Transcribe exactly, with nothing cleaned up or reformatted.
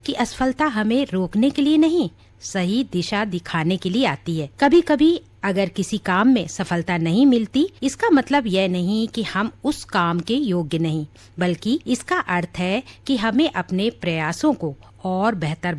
कि असफलता हमें रोकने के लिए नहीं, सही दिशा दिखाने के लिए आती है। कभी कभी अगर किसी काम में सफलता नहीं मिलती, इसका मतलब यह नहीं कि हम उस काम के योग्य नहीं, बल्कि इसका अर्थ है कि हमें अपने प्रयासों को और बेहतर